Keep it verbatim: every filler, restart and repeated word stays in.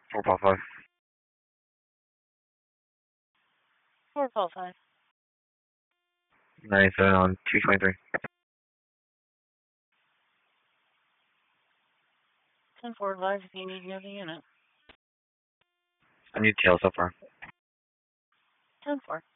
four Paul five. four Paul five. ninety-seven on two twenty-three. ten four advise if you need to go to the unit. I need tail so far. ten four.